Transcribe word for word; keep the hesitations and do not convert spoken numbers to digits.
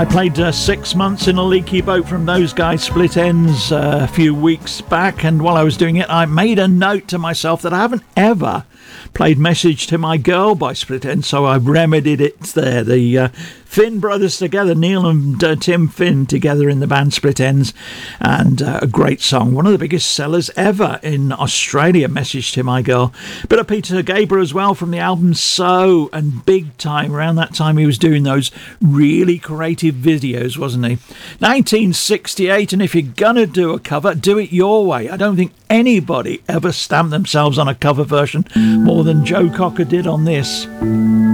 I played uh, Six Months in a Leaky Boat from those guys, Split Ends, uh, a few weeks back, and while I was doing it I made a note to myself that I haven't ever played Message to My Girl by Split Ends, so I remedied it there. The uh, Finn brothers together, Neil and uh, Tim Finn together in the band Split Ends, and uh, a great song, one of the biggest sellers ever in Australia, Message to My Girl. Bit of Peter Gabriel as well from the album So, and Big Time. Around that time he was doing those really creative videos, wasn't he? nineteen sixty-eight, and if you're gonna do a cover, do it your way. I don't think anybody ever stamped themselves on a cover version more than Joe Cocker did on this.